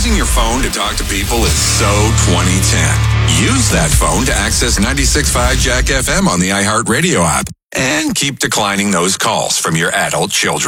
Using your phone to talk to people is so 2010. Use that phone to access 96.5 Jack FM on the iHeartRadio app and keep declining those calls from your adult children.